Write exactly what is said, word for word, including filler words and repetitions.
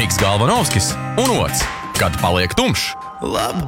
Rīgas Galvanovskis un Ots. Kad paliek tumšs, labi,